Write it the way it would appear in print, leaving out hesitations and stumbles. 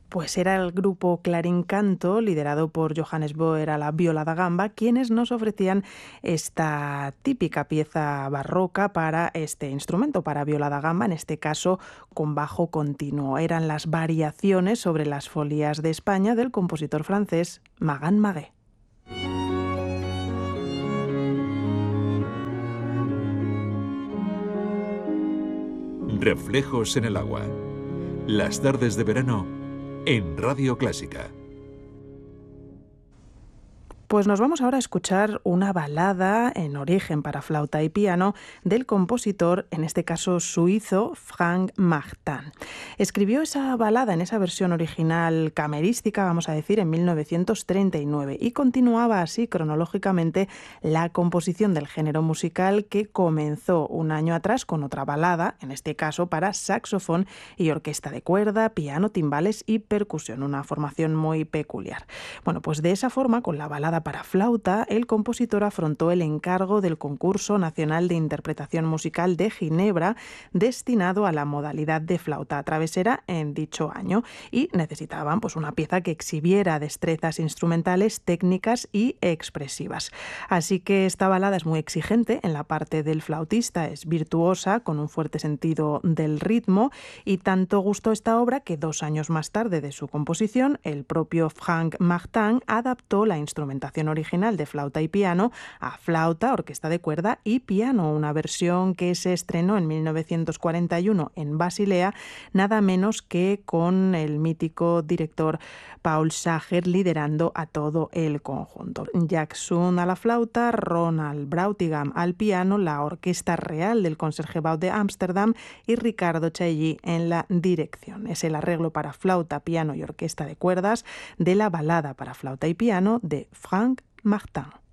Pues era el grupo Clarín Canto, liderado por Johannes Boer a la viola da gamba, quienes nos ofrecían esta típica pieza barroca para este instrumento, para viola da gamba, en este caso con bajo continuo. Eran las variaciones sobre las folías de España del compositor francés Magan Magué. Reflejos en el agua. Las tardes de verano en Radio Clásica. Pues nos vamos ahora a escuchar una balada en origen para flauta y piano del compositor, en este caso suizo, Frank Martin. Escribió esa balada en esa versión original camerística, vamos a decir, en 1939 y continuaba así cronológicamente la composición del género musical que comenzó un año atrás con otra balada, en este caso para saxofón y orquesta de cuerda, piano, timbales y percusión, una formación muy peculiar. Bueno, pues de esa forma, con la balada para flauta, el compositor afrontó el encargo del Concurso Nacional de Interpretación Musical de Ginebra, destinado a la modalidad de flauta travesera en dicho año, y necesitaban pues una pieza que exhibiera destrezas instrumentales, técnicas y expresivas. Así que esta balada es muy exigente en la parte del flautista, es virtuosa, con un fuerte sentido del ritmo, y tanto gustó esta obra que 2 años más tarde de su composición, el propio Frank Martin adaptó la instrumentación original de flauta y piano a flauta, orquesta de cuerda y piano, una versión que se estrenó en 1941 en Basilea, nada menos que con el mítico director Paul Sager liderando a todo el conjunto. Jack Soon a la flauta, Ronald Brautigam al piano, la Orquesta Real del Concertgebouw de Ámsterdam y Ricardo Chailly en la dirección. Es el arreglo para flauta, piano y orquesta de cuerdas de la balada para flauta y piano de Frank Martin.